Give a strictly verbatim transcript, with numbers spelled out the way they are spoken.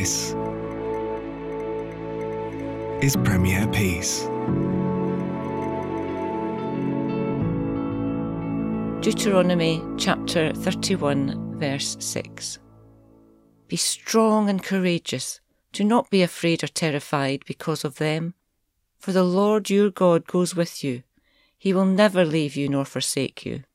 This is Premier Peace. Deuteronomy chapter thirty-one, verse six. Be strong and courageous. Do not be afraid or terrified because of them, for the Lord your God goes with you. He will never leave you nor forsake you.